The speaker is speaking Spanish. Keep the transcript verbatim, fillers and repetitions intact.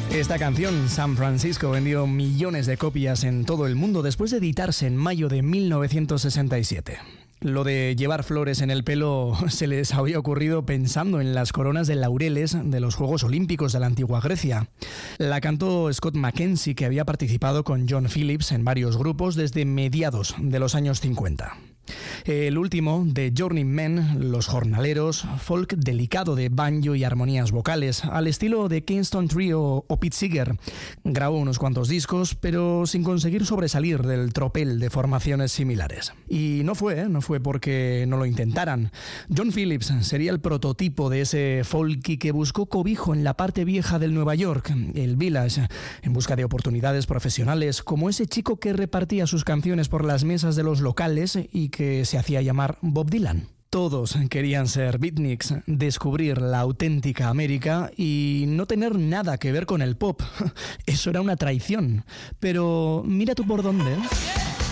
Esta canción, San Francisco, vendió millones de copias en todo el mundo después de editarse en mayo de mil novecientos sesenta y siete. Lo de llevar flores en el pelo se les había ocurrido pensando en las coronas de laureles de los Juegos Olímpicos de la antigua Grecia. La cantó Scott McKenzie, que había participado con John Phillips en varios grupos desde mediados de los años cincuenta. El último, The Journeymen, Los Jornaleros, folk delicado de banjo y armonías vocales, al estilo de Kingston Trio o Pete Seeger. Grabó unos cuantos discos, pero sin conseguir sobresalir del tropel de formaciones similares. Y no fue, ¿eh? no fue porque no lo intentaran. John Phillips sería el prototipo de ese folky que buscó cobijo en la parte vieja del Nueva York, el Village, en busca de oportunidades profesionales, como ese chico que repartía sus canciones por las mesas de los locales y que que se hacía llamar Bob Dylan. Todos querían ser beatniks, descubrir la auténtica América y no tener nada que ver con el pop. Eso era una traición. Pero mira tú por dónde.